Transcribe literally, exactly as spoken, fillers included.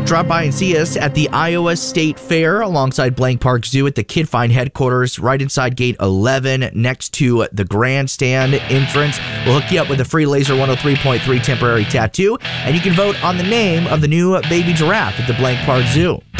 Drop by and see us at the Iowa State Fair alongside Blank Park Zoo at the Kid Find headquarters, right inside gate eleven, next to the grandstand entrance. We'll hook you up with a free Laser one oh three point three temporary tattoo, and you can vote on the name of the new baby giraffe at the Blank Park Zoo.